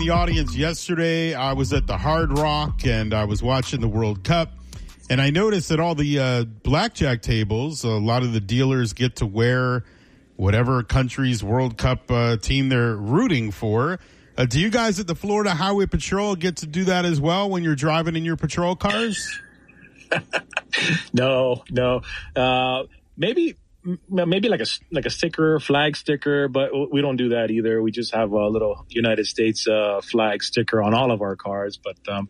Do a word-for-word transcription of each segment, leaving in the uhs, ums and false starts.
The audience yesterday, I was at the Hard Rock and I was watching the World Cup, and I noticed that all the uh, blackjack tables, a lot of the dealers get to wear whatever country's World Cup uh, team they're rooting for. Uh, do you guys at the Florida Highway Patrol get to do that as well when you're driving in your patrol cars? no, no. Uh, maybe... Maybe like a like a sticker, flag sticker, but we don't do that either. We just have a little United States uh, flag sticker on all of our cars. But um,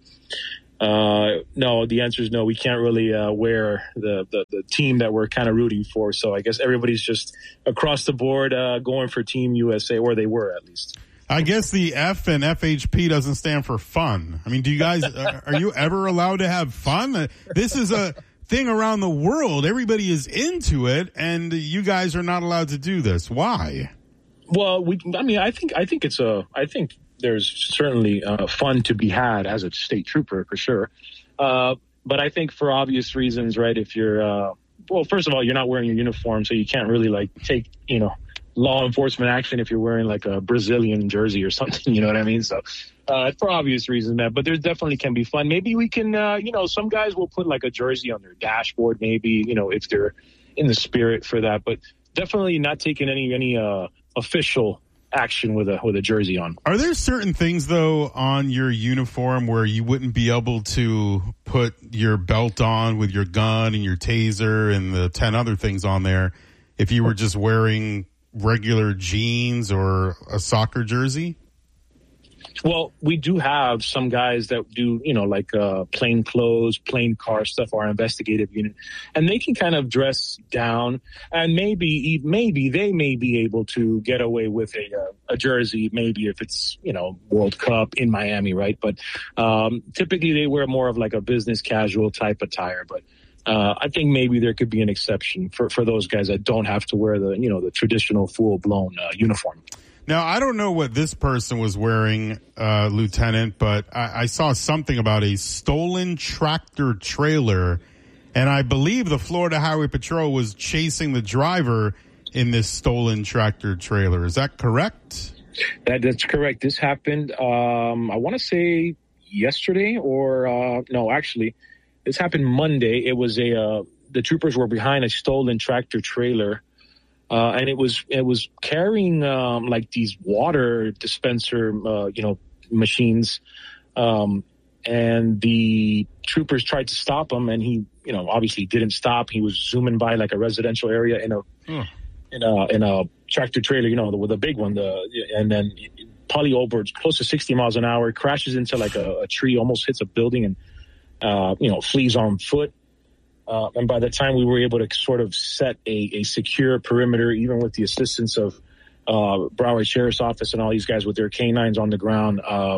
uh, no, the answer is no. We can't really uh, wear the, the, the team that we're kind of rooting for. So I guess everybody's just across the board uh, going for Team U S A, or they were at least. I guess the F and F H P doesn't stand for fun. I mean, do you guys uh, are you ever allowed to have fun? Uh, this is a thing around the world. Everybody is into it, and you guys are not allowed to do this. Why? Well, we, I mean, I think, I think it's a, I think there's certainly uh, fun to be had as a state trooper for sure. Uh, but I think for obvious reasons, right? If you're, uh, well, first of all, you're not wearing your uniform, so you can't really like take, you know, law enforcement action if you're wearing like a Brazilian jersey or something, you know what I mean? So, uh, for obvious reasons, man, but there definitely can be fun. Maybe we can, uh, you know, some guys will put like a jersey on their dashboard, maybe, you know, if they're in the spirit for that, but definitely not taking any, any, uh, official action with a, with a jersey on. Are there certain things though on your uniform where you wouldn't be able to put your belt on with your gun and your taser and the ten other things on there if you were just wearing regular jeans or a soccer jersey? Well, we do have some guys that do, you know, like uh, plain clothes, plain car stuff, our investigative unit, and they can kind of dress down, and maybe maybe they may be able to get away with a uh, a jersey, maybe if it's, you know, World Cup in Miami, right? But um, typically they wear more of like a business casual type attire, but Uh, I think maybe there could be an exception for, for those guys that don't have to wear the, you know, the traditional full blown uh, uniform. Now, I don't know what this person was wearing, uh, Lieutenant, but I, I saw something about a stolen tractor trailer, and I believe the Florida Highway Patrol was chasing the driver in this stolen tractor trailer. Is that correct? That, that's correct. This happened, um, I want to say yesterday or, uh, no, actually, this happened Monday. It was a, uh, the troopers were behind a stolen tractor trailer, uh, and it was, it was carrying, um, like these water dispenser, uh, you know, machines. Um, and the troopers tried to stop him, and he, you know, obviously didn't stop. He was zooming by like a residential area in a, hmm. in a, in a tractor trailer, you know, with a big one, the, and then probably over close to sixty miles an hour, crashes into like a, a tree, almost hits a building, and, Uh, you know, flees on foot. Uh, and by the time we were able to sort of set a, a secure perimeter, even with the assistance of uh, Broward Sheriff's Office and all these guys with their canines on the ground, uh,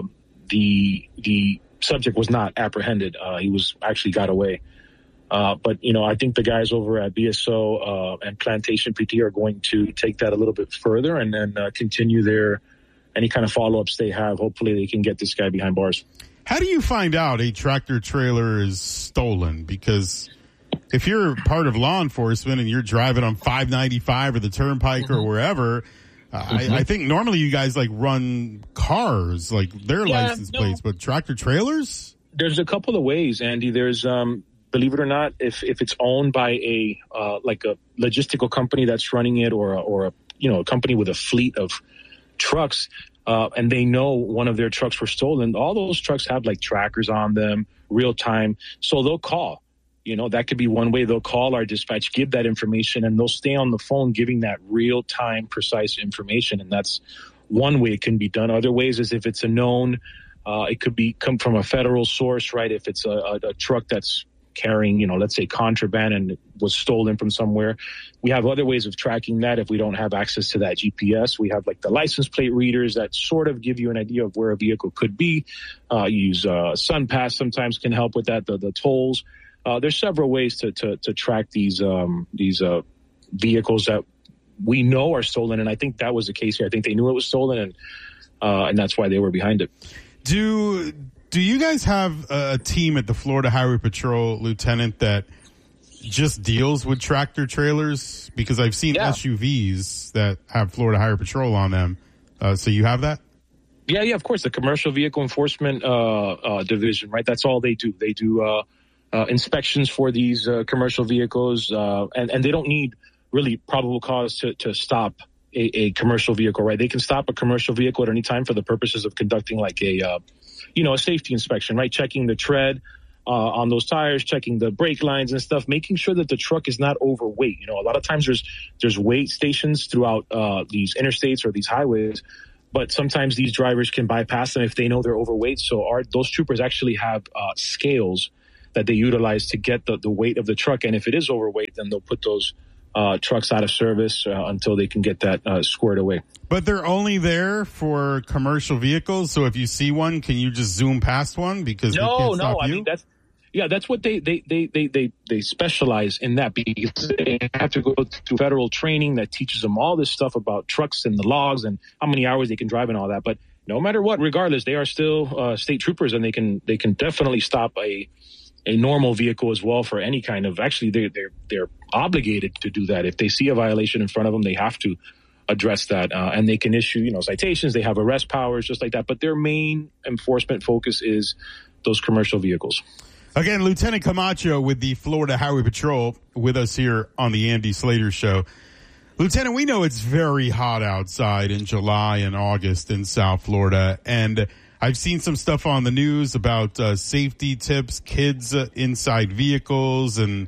the the subject was not apprehended. Uh, he was actually got away. Uh, but, you know, I think the guys over at B S O uh, and Plantation P T are going to take that a little bit further and then uh, continue their any kind of follow-ups they have. Hopefully they can get this guy behind bars. How do you find out a tractor trailer is stolen? Because if you're part of law enforcement and you're driving on five ninety-five or the Turnpike mm-hmm. or wherever, uh, mm-hmm. I, I think normally you guys like run cars, like their yeah, license no. plates, but tractor trailers? There's a couple of ways, Andy. There's, um, believe it or not, if, if it's owned by a, uh, like a logistical company that's running it, or, a, or a, you know, a company with a fleet of trucks, Uh, and they know one of their trucks were stolen, all those trucks have like trackers on them, real time. So they'll call, you know, that could be one way. They'll call our dispatch, give that information, and they'll stay on the phone giving that real time, precise information. And that's one way it can be done. Other ways is if it's a known, uh, it could be come from a federal source, right? If it's a, a, a truck that's carrying, you know, let's say contraband and it was stolen from somewhere. We have other ways of tracking that if we don't have access to that G P S. We have like the license plate readers that sort of give you an idea of where a vehicle could be. Uh, use uh, SunPass sometimes can help with that, the, the tolls. Uh, there's several ways to, to, to track these um, these uh, vehicles that we know are stolen, and I think that was the case here. I think they knew it was stolen, and uh, and that's why they were behind it. Do Do you guys have a team at the Florida Highway Patrol, Lieutenant, that just deals with tractor trailers? Because I've seen yeah. S U Vs that have Florida Highway Patrol on them. Uh, so you have that? Yeah, yeah, of course. The Commercial Vehicle Enforcement uh, uh, Division, right? That's all they do. They do uh, uh, inspections for these uh, commercial vehicles, uh, and, and they don't need really probable cause to, to stop a, a commercial vehicle, right? They can stop a commercial vehicle at any time for the purposes of conducting like a, uh, you know, a safety inspection, right? Checking the tread uh, on those tires, checking the brake lines and stuff, making sure that the truck is not overweight. You know, a lot of times there's there's weight stations throughout uh, these interstates or these highways, but sometimes these drivers can bypass them if they know they're overweight. So our those troopers actually have uh, scales that they utilize to get the, the weight of the truck. And if it is overweight, then they'll put those uh, trucks out of service uh, until they can get that uh, squared away. But they're only there for commercial vehicles. So if you see one, can you just zoom past one because no, they can't no. stop I you? mean, that's yeah, that's what they they, they, they they they specialize in that because they have to go through federal training that teaches them all this stuff about trucks and the laws and how many hours they can drive and all that. But no matter what, regardless, they are still uh, state troopers and they can they can definitely stop a a normal vehicle as well for any kind of. Actually, they they're they're obligated to do that. If they see a violation in front of them, they have to address that, uh, and they can issue you know citations. They have arrest powers just like that. But their main enforcement focus is those commercial vehicles. Again, Lieutenant Camacho with the Florida Highway Patrol with us here on the Andy Slater Show. Lieutenant, we know it's very hot outside in July and August in South Florida, and I've seen some stuff on the news about uh, safety tips, kids uh, inside vehicles, and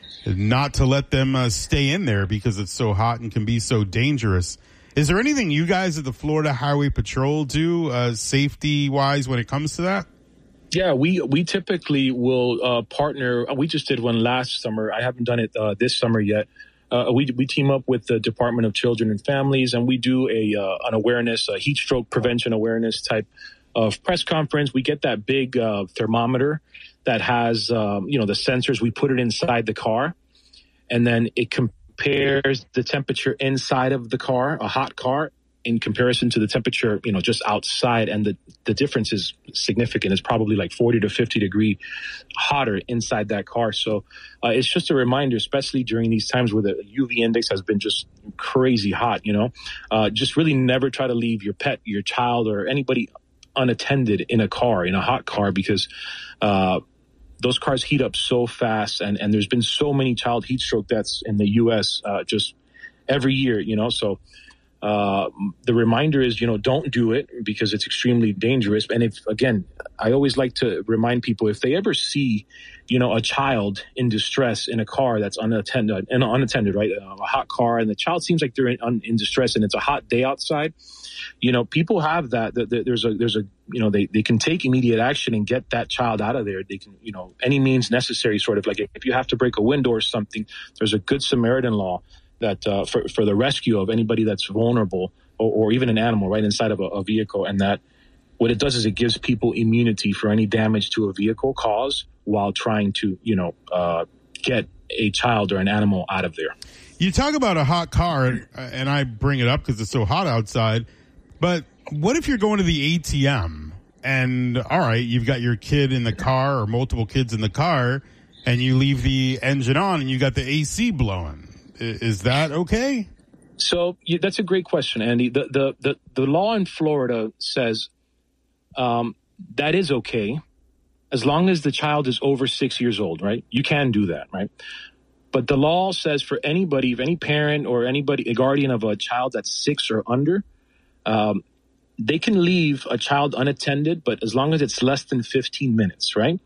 not to let them uh, stay in there because it's so hot and can be so dangerous. Is there anything you guys at the Florida Highway Patrol do uh, safety-wise when it comes to that? Yeah, we we typically will uh, partner. We just did one last summer. I haven't done it uh, this summer yet. Uh, we we team up with the Department of Children and Families, and we do a uh, an awareness, a heat stroke prevention awareness type of press conference. We get that big uh, thermometer that has um, you know the sensors. We put it inside the car, and then it compares the temperature inside of the car, a hot car, in comparison to the temperature, you know, just outside. And the, the difference is significant. It's probably like forty to fifty degree hotter inside that car. So uh, it's just a reminder, especially during these times where the U V index has been just crazy hot, you know, uh, just really never try to leave your pet, your child, or anybody unattended in a car, in a hot car, because uh, those cars heat up so fast. And, and there's been so many child heat stroke deaths in the U S uh, just every year, you know, so Uh, the reminder is, you know, don't do it because it's extremely dangerous. And if, again, I always like to remind people if they ever see, you know, a child in distress in a car that's unattended, and unattended, right? A hot car, and the child seems like they're in, in distress, and it's a hot day outside. You know, people have that. There's a, there's a, you know, they, they can take immediate action and get that child out of there. They can, you know, any means necessary, sort of like if you have to break a window or something, there's a Good Samaritan law that uh, for, for the rescue of anybody that's vulnerable or, or even an animal right inside of a, a vehicle. And that what it does is it gives people immunity for any damage to a vehicle caused while trying to, you know, uh, get a child or an animal out of there. You talk about a hot car, and I bring it up because it's so hot outside, but what if you're going to the A T M and, all right, you've got your kid in the car or multiple kids in the car, and you leave the engine on and you got the A C blowing? Is that okay? So yeah, that's a great question, Andy. The, the, the, the law in Florida says um, that is okay as long as the child is over six years old, right? You can do that, right? But the law says for anybody, if any parent or anybody, a guardian of a child that's six or under, um, they can leave a child unattended, but as long as it's less than fifteen minutes, right?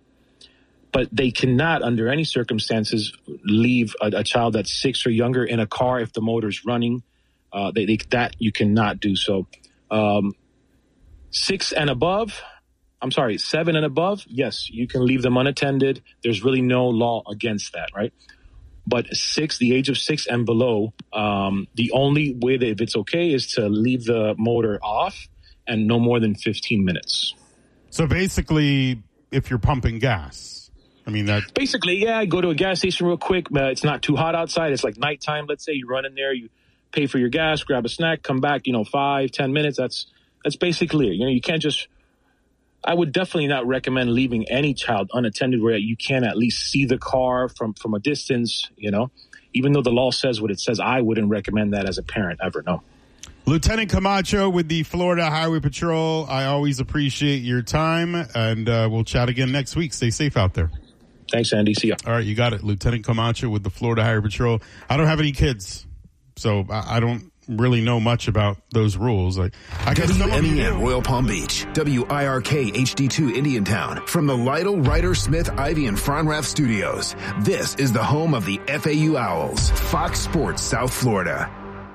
But they cannot, under any circumstances, leave a, a child that's six or younger in a car if the motor's running. Uh, they, they, that you cannot do. So um, six and above, I'm sorry, seven and above, yes, you can leave them unattended. There's really no law against that, right? But six, the age of six and below, um, the only way that if it's okay is to leave the motor off and no more than fifteen minutes. So basically, if you're pumping gas. I mean, that basically, yeah, go to a gas station real quick. Uh, it's not too hot outside. It's like nighttime. Let's say you run in there, you pay for your gas, grab a snack, come back, you know, five, ten minutes. That's, that's basically it. You know, you can't just, I would definitely not recommend leaving any child unattended where you can at least see the car from, from a distance, you know, even though the law says what it says. I wouldn't recommend that as a parent ever, no. Lieutenant Camacho with the Florida Highway Patrol. I always appreciate your time, and uh, we'll chat again next week. Stay safe out there. Thanks, Andy. See ya. All right, you got it. Lieutenant Camacho with the Florida Highway Patrol. I don't have any kids, so I, I don't really know much about those rules. Like, I guess W M E N Royal Palm Beach, W I R K H D two Indiantown. From the Lytle, Ryder, Smith, Ivy, and Fronrath studios, this is the home of the F A U Owls, Fox Sports South Florida.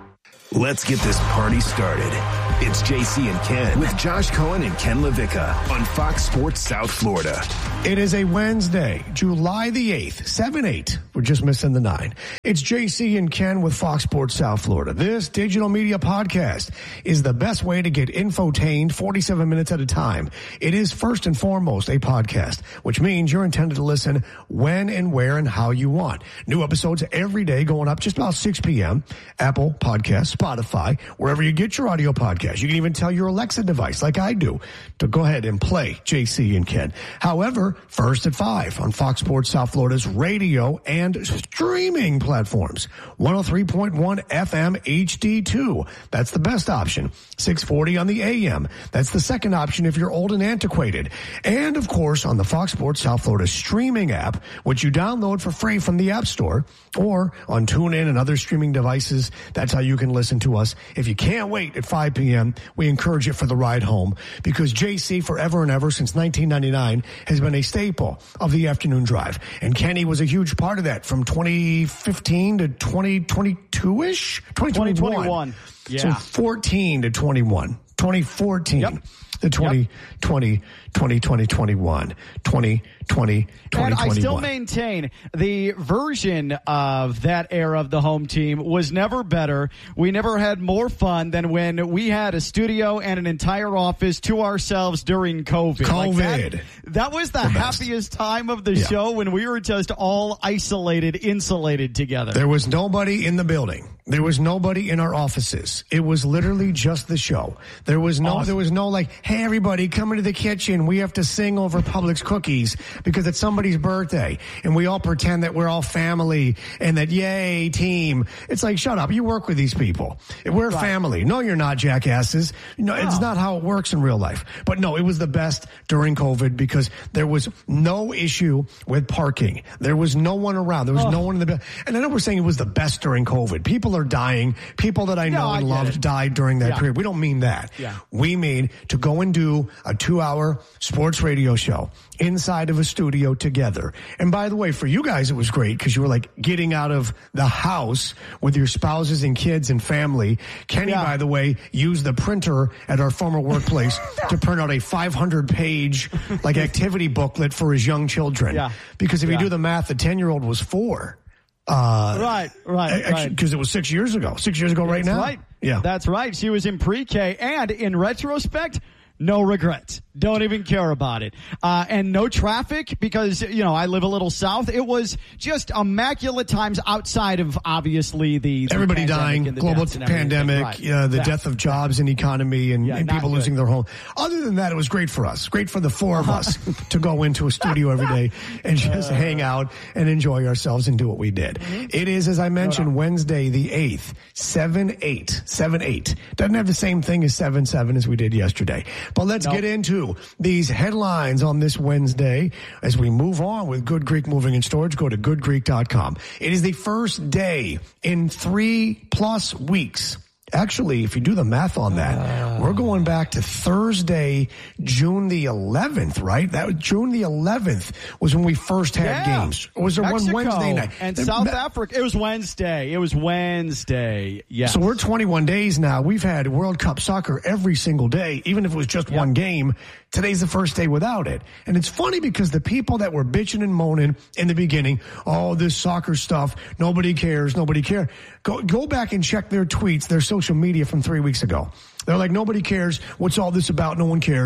Let's get this party started. It's J C and Ken with Josh Cohen and Ken LaVicka on Fox Sports South Florida. It is a Wednesday, July the eighth, seven eight. We're just missing the nine. It's J C and Ken with Fox Sports South Florida. This digital media podcast is the best way to get infotained forty-seven minutes at a time. It is first and foremost a podcast, which means you're intended to listen when and where and how you want. New episodes every day going up just about six p.m. Apple Podcasts, Spotify, wherever you get your audio podcast. You can even tell your Alexa device, like I do, to go ahead and play J C and Ken. However, first at five on Fox Sports South Florida's radio and streaming platforms. one oh three point one F M H D two. That's the best option. six forty on the A M. That's the second option if you're old and antiquated. And, of course, on the Fox Sports South Florida streaming app, which you download for free from the App Store, or on TuneIn and other streaming devices. That's how you can listen to us. If you can't wait at five p.m., we encourage you for the ride home, because J C, forever and ever since nineteen ninety-nine, has been a staple of the afternoon drive. And Kenny was a huge part of that from twenty fifteen to twenty twenty-two-ish? twenty twenty-one. twenty twenty-one. Yeah. So fourteen to twenty-one. twenty fourteen. Yep. The twenty twenty, yep. twenty twenty, twenty-one, twenty twenty, twenty twenty-one. And I still maintain the version of that era of the home team was never better. We never had more fun than when we had a studio and an entire office to ourselves during COVID. COVID. Like that, that was the, the happiest time of the yeah. show, when we were just all isolated, insulated together. There was nobody in the building. There was nobody in our offices. It was literally just the show. There was no, awesome. there was no like, hey, everybody, come into the kitchen. We have to sing over Publix cookies because it's somebody's birthday. And we all pretend that we're all family and that, yay, team. It's like, shut up. You work with these people. We're right. family. No, you're not, jackasses. No, no, it's not how it works in real life. But no, it was the best during COVID because there was no issue with parking. There was no one around. There was oh. no one in the building. And I know we're saying it was the best during COVID. People are dying. People that I know no, and I loved it. died during that yeah. period. We don't mean that. Yeah. We mean to go and do a two-hour sports radio show inside of a studio together. And by the way, for you guys, it was great because you were like getting out of the house with your spouses and kids and family. Kenny, yeah. by the way, used the printer at our former workplace to print out a five hundred page like activity booklet for his young children. Yeah. Because if yeah. you do the math, the ten-year-old was four. Uh, right, right, right. Because it was six years ago. Six years ago right That's now? Right. Yeah. That's right. She was in pre-K, and in retrospect, no regrets. Don't even care about it. Uh, and no traffic because, you know, I live a little south. It was just immaculate times outside of, obviously, the, the everybody dying, global pandemic, right. uh, the yeah. death of jobs and economy and, yeah, and people good. losing their home. Other than that, it was great for us. Great for the four of us to go into a studio every day and just uh, hang out and enjoy ourselves and do what we did. Mm-hmm. It is, as I mentioned, Wednesday the eighth, seven eight, seven eight. Doesn't have the same thing as seven seven as we did yesterday. But let's nope. get into these headlines on this Wednesday as we move on with Good Greek Moving and Storage. Go to good greek dot com. It is the first day in three plus weeks. Actually, if you do the math on that, uh, we're going back to Thursday, June the eleventh, right? That was June the eleventh was when we first had yeah. games. Or was there Mexico one Wednesday night? And the, South Ma- Africa. It was Wednesday. It was Wednesday. Yes. So we're twenty-one days now. We've had World Cup soccer every single day, even if it was just yep. one game. Today's the first day without it. And it's funny because the people that were bitching and moaning in the beginning, oh, this soccer stuff, nobody cares, nobody cares. Go, go back and check their tweets, their social media from three weeks ago. They're like, nobody cares. What's all this about? No one cares.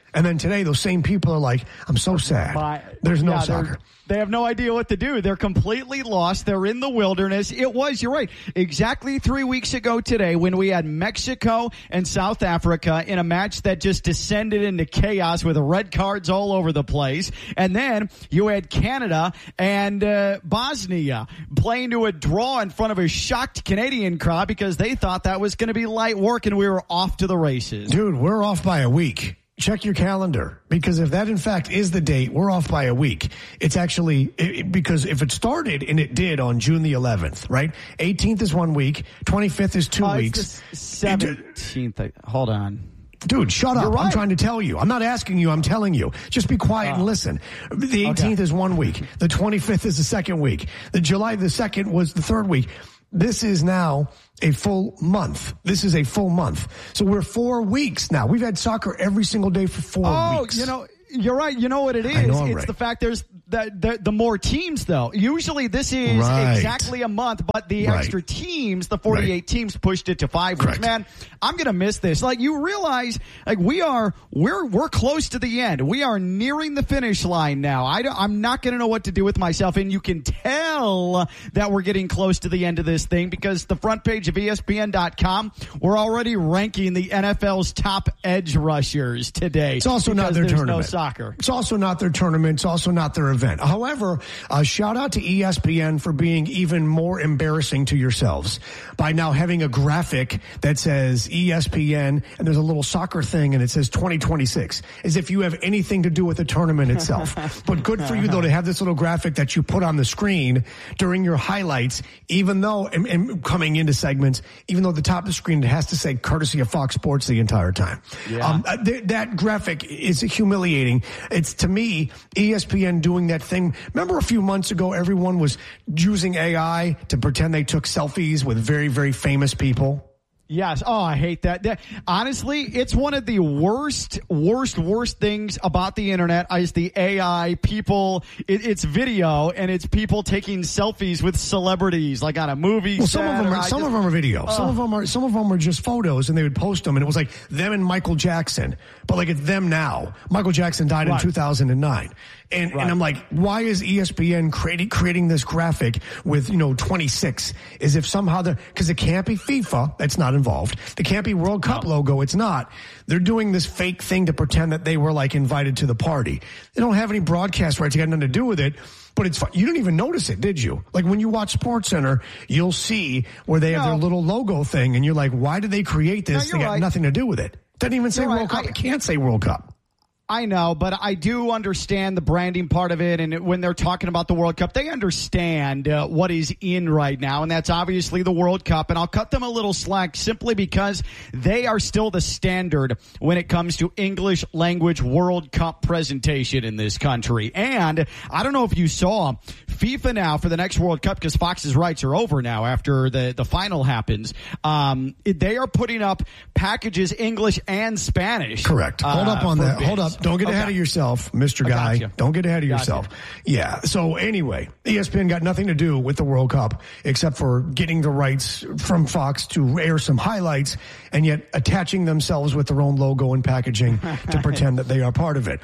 And then today, those same people are like, I'm so sad. By, There's no yeah, soccer. They have no idea what to do. They're completely lost. They're in the wilderness. It was, you're right, exactly three weeks ago today when we had Mexico and South Africa in a match that just descended into chaos with red cards all over the place. And then you had Canada and uh, Bosnia playing to a draw in front of a shocked Canadian crowd because they thought that was going to be light work and we were off to the races. Dude, we're off by a week. Check your calendar, because if that in fact is the date, we're off by a week. It's actually, it, because if it started, and it did on June the eleventh, right? eighteenth is one week, twenty-fifth is two uh, weeks. seventeenth, hold on. Dude, shut up. Right. I'm trying to tell you. I'm not asking you, I'm telling you. Just be quiet uh, and listen. The eighteenth okay. is one week. The twenty-fifth is the second week. The July the second was the third week. This is now a full month. This is a full month. So we're four weeks now. We've had soccer every single day for four oh, weeks. Oh, you know, you're right. You know what it is? I know I'm it's right. the fact there's the, the, the more teams, though. Usually this is right. exactly a month, but the right. extra teams, the forty-eight right. teams, pushed it to five Correct. weeks. Man, I'm going to miss this. Like, you realize, like, we are, we're, we're close to the end. We are nearing the finish line now. I don't, I'm not going to know what to do with myself, and you can tell that we're getting close to the end of this thing because the front page of E S P N dot com, we're already ranking the N F L's top edge rushers today. It's also not their there's tournament. No soccer. It's also not their tournament. It's also not their event. However, uh, shout out to E S P N for being even more embarrassing to yourselves by now having a graphic that says E S P N and there's a little soccer thing and it says twenty twenty-six, as if you have anything to do with the tournament itself. But good for you, though, to have this little graphic that you put on the screen during your highlights, even though, and, and coming into segments, even though at the top of the screen it has to say courtesy of Fox Sports the entire time. Yeah. Um, th- that graphic is humiliating. It's, to me, E S P N doing that thing. Remember a few months ago, everyone was using A I to pretend they took selfies with very, very famous people? Yes. Oh, I hate that. that. Honestly, it's one of the worst, worst, worst things about the internet is the A I people. It, it's video and it's people taking selfies with celebrities, like on a movie. Well, set some of them are, some just, of them are video. Uh, some of them are, some of them are just photos, and they would post them, and it was like them and Michael Jackson, but like it's them now. Michael Jackson died right. in two thousand nine. And, right. and I'm like, why is E S P N creating, creating this graphic with, you know, twenty-six, as if somehow they're, cause it can't be FIFA. That's not involved. It can't be World Cup no. logo. It's not. They're doing this fake thing to pretend that they were like invited to the party. They don't have any broadcast rights. They got nothing to do with it. But it's fun. You didn't even notice it, did you? Like when you watch SportsCenter, you'll see where they have no. their little logo thing, and you're like, why did they create this? No, they got right. nothing to do with it. Doesn't even say you're World right. Cup. I, it can't say World Cup. I know, but I do understand the branding part of it. And when they're talking about the World Cup, they understand uh, what is in right now. And that's obviously the World Cup. And I'll cut them a little slack simply because they are still the standard when it comes to English language World Cup presentation in this country. And I don't know if you saw FIFA now for the next World Cup, because Fox's rights are over now after the, the final happens. Um, they are putting up packages English and Spanish. Correct. Hold uh, up on that. bids. Hold up. Don't get okay. ahead of yourself, Mister Guy. Gotcha. Don't get ahead of Gotcha. yourself. Yeah. So anyway, E S P N got nothing to do with the World Cup except for getting the rights from Fox to air some highlights, and yet attaching themselves with their own logo and packaging to pretend that they are part of it.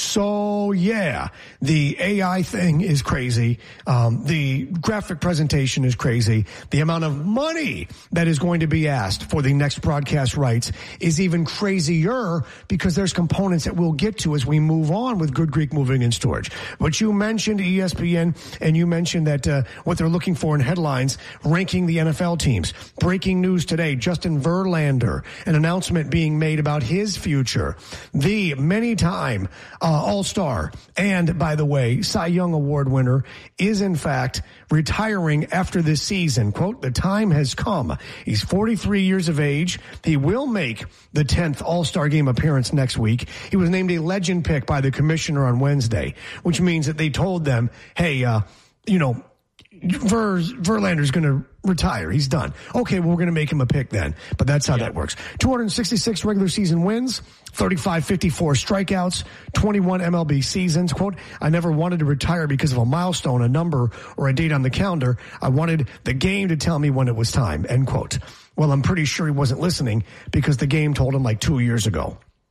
So yeah, the A I thing is crazy. Um, the graphic presentation is crazy. The amount of money that is going to be asked for the next broadcast rights is even crazier, because there's components that we'll get to as we move on with Good Greek Moving and Storage. But you mentioned E S P N, and you mentioned that uh, what they're looking for in headlines, ranking the N F L teams. Breaking news today, Justin Verlander, an announcement being made about his future. The many-time uh, All-Star and, by the way, Cy Young Award winner is, in fact, retiring after this season. Quote, the time has come. He's forty-three years of age. He will make the tenth All-Star game appearance next week. He was named a legend pick by the commissioner on Wednesday, which means that they told them, hey, uh, you know, Ver, Verlander's going to retire. He's done. Okay, well, we're going to make him a pick then. But that's how yeah. that works. two hundred sixty-six regular season wins, thirty-five fifty-four strikeouts, twenty-one M L B seasons. Quote, I never wanted to retire because of a milestone, a number, or a date on the calendar. I wanted the game to tell me when it was time. End quote. Well, I'm pretty sure he wasn't listening, because the game told him like two years ago.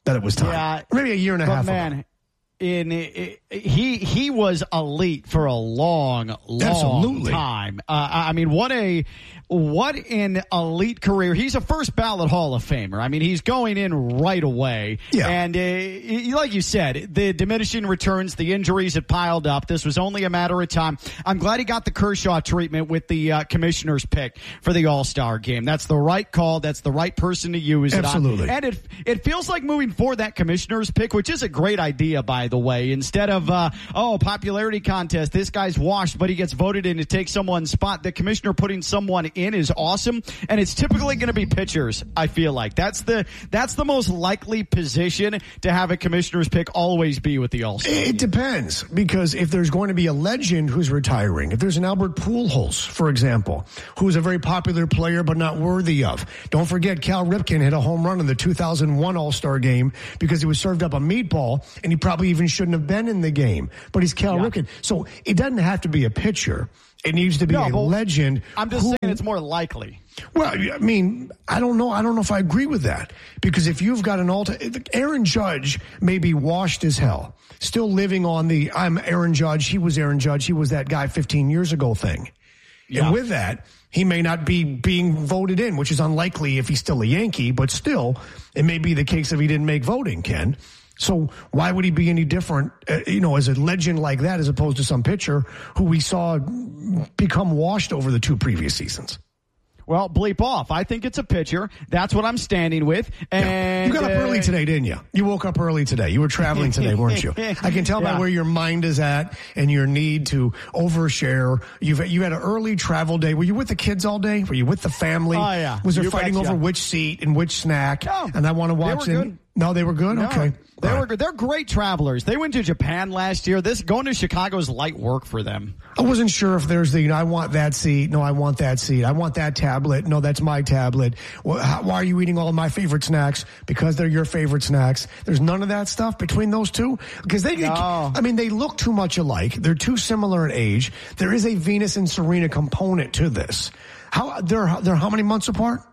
that it was time. Yeah, maybe a year and a half man, ago. In it, he he was elite for a long, long Absolutely. time. Uh, I mean, what a what an elite career. He's a first ballot Hall of Famer. I mean, he's going in right away. Yeah. And uh, like you said, the diminishing returns, the injuries had piled up. This was only a matter of time. I'm glad he got the Kershaw treatment with the uh, commissioner's pick for the All-Star game. That's the right call. That's the right person to use it on. Absolutely. And it it feels like moving forward, that commissioner's pick, which is a great idea, by the way, instead of, uh, oh, popularity contest, this guy's washed, but he gets voted in to take someone's spot. The commissioner putting someone in is awesome, and it's typically going to be pitchers, I feel like. That's the that's the most likely position to have a commissioner's pick always be with the All-Star. It depends, because if there's going to be a legend who's retiring, if there's an Albert Pujols, for example, who's a very popular player but not worthy of. Don't forget, Cal Ripken hit a home run in the two thousand one All-Star game because he was served up a meatball, and he probably even shouldn't have been in the game. But he's Cal Yeah. Ripken. So it doesn't have to be a pitcher. It needs to be No, a but legend. I'm just who, saying it's more likely. Well, I mean, I don't know. I don't know if I agree with that, because if you've got an alter, Aaron Judge may be washed as hell, still living on the I'm Aaron Judge, he was Aaron Judge, he was that guy fifteen years ago thing. Yeah. And with that, he may not be being voted in, which is unlikely if he's still a Yankee, but still, it may be the case if he didn't make voting, Ken. So why would he be any different, uh, you know, as a legend like that, as opposed to some pitcher who we saw become washed over the two previous seasons? Well, bleep off. I think it's a pitcher. That's what I'm standing with. And Yeah. You got up uh, early today, didn't you? You woke up early today. You were traveling today, weren't you? I can tell Yeah. by where your mind is at and your need to overshare. You've you had an early travel day. Were you with the kids all day? Were you with the family? Oh, yeah. Was there You fighting betcha. over which seat and which snack? No. And I want to They watch were it. good. No, they were good? No, Okay. They All were right. good. They're great travelers. They went to Japan last year. This going to Chicago is light work for them. I wasn't sure if there's the, you know, I want that seat. No, I want that seat. I want that tablet. No, that's my tablet. Well, how, why are you eating all of my favorite snacks? Because they're your favorite snacks. There's none of that stuff between those two? Because they, No. I mean, they look too much alike. They're too similar in age. There is a Venus and Serena component to this. How, they're, they're how many months apart?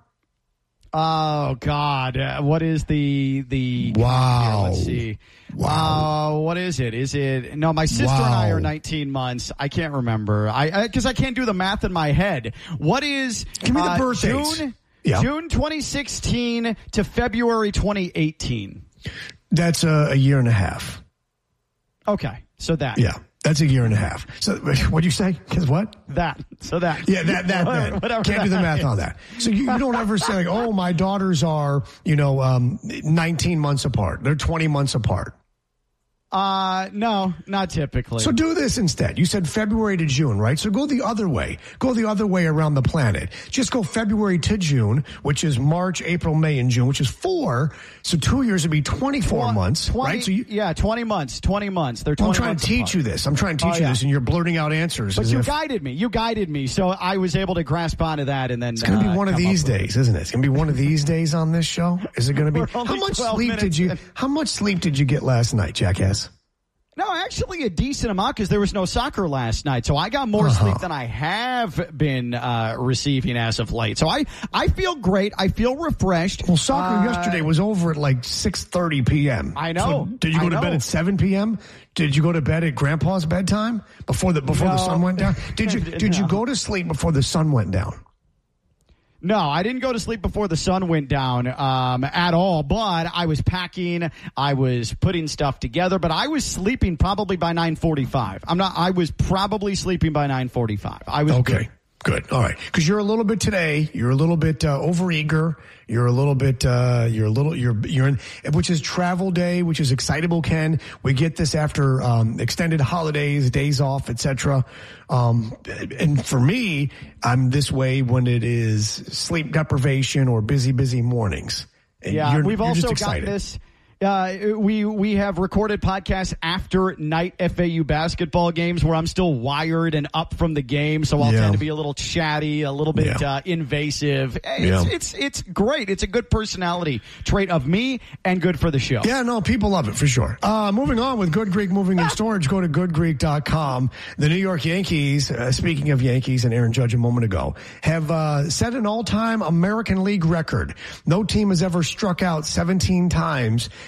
Oh God! Uh, what is the the? Wow. Here, let's see. Wow. Uh, what is it? Is it no? My sister and I Wow. are nineteen months. I can't remember. I because I, I can't do the math in my head. What is? Give me the uh, birth dates. June, Yeah. June twenty sixteen to February twenty eighteen. That's a, a year and a half. Okay, so that. Yeah. That's a year and a half. So what'd you say? Because what? That. So that. Yeah, that, that, Whatever- that. whatever Can't do the that math is. on that. So you, you don't ever say like, oh, my daughters are, you know, um, nineteen months apart. They're twenty months apart. Uh, no, not typically. So do this instead. You said February to June, right? So go the other way. Go the other way around the planet. Just go February to June, which is March, April, May, and June, which is four. So two years would be twenty-four Twen- months, twenty, right? So you, yeah, twenty months. Twenty months. They're twenty I'm trying months to teach apart. you this. I'm trying to teach Oh, you yeah. this, and you're blurting out answers. But as you if- guided me. You guided me, so I was able to grasp onto that, and then It's going to be uh, one of come these up with it. days, isn't it? It's going to be one of these days on this show. Is it going to be? We're How only much twelve sleep did minutes you? in. How much sleep did you get last night, Jackass? No, actually a decent amount because there was no soccer last night, so I got more Uh-huh. sleep than I have been uh, receiving as of late. So I, I feel great. I feel refreshed. Well, soccer Uh, yesterday was over at like six thirty p.m. I know. So did you go I to bed know. at seven p.m.? Did you go to bed at Grandpa's bedtime before the before the No. sun went down? Did you did you No. go to sleep before the sun went down? No, I didn't go to sleep before the sun went down um, at all, but I was packing, I was putting stuff together, but I was sleeping probably by nine forty-five. I'm not, I was probably sleeping by nine forty-five. I was Okay. good. Good. All right. Because you're a little bit today. You're a little bit uh, overeager. You're a little bit. Uh, you're a little. You're. You're in. Which is travel day, which is excitable. Ken, we get this after um, extended holidays, days off, et cetera. Um, and for me, I'm this way when it is sleep deprivation or busy, busy mornings. And Yeah, you're, we've you're also just got excited. this. Uh, we we have recorded podcasts after night F A U basketball games where I'm still wired and up from the game, so I'll Yeah. tend to be a little chatty, a little bit Yeah. uh, invasive. It's, Yeah. it's it's great. It's a good personality trait of me and good for the show. Yeah, no, people love it for sure. Uh, moving on with Good Greek Moving and Storage, go to good greek dot com. The New York Yankees, uh, speaking of Yankees and Aaron Judge a moment ago, have uh, set an all-time American League record. No team has ever struck out seventeen times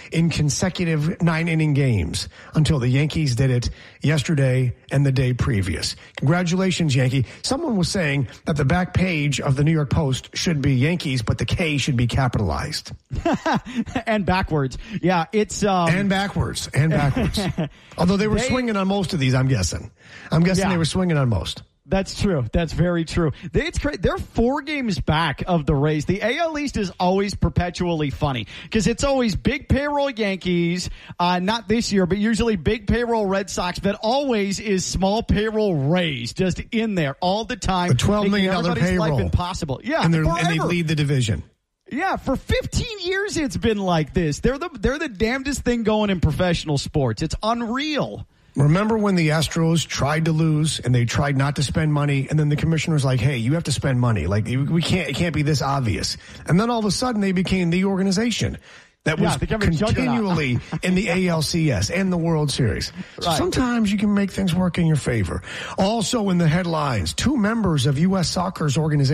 in consecutive nine-inning games until the Yankees did it yesterday and the day previous. Congratulations, Yankee. Someone was saying that the back page of the New York Post should be Yankees, but the K should be capitalized. And backwards. Yeah, it's... Um... And backwards. And backwards. Although they were they... swinging on most of these, I'm guessing. I'm guessing yeah. they were swinging on most. That's true. That's very true. They, it's great. They're four games back of the Rays. The A L East is always perpetually funny because it's always big payroll Yankees, uh, not this year, but usually big payroll Red Sox, but always is small payroll Rays just in there all the time. The twelve million dollars payroll. Life impossible. Yeah, and, and they lead the division. Yeah, for fifteen years it's been like this. They're the they're the damnedest thing going in professional sports. It's unreal. Remember when the Astros tried to lose and they tried not to spend money, and then the commissioner was like, hey, you have to spend money. Like, we can't, it can't be this obvious. And then all of a sudden they became the organization that was yeah, continually in the A L C S and the World Series. So right. Sometimes you can make things work in your favor. Also in the headlines, two members of U S Soccer's organization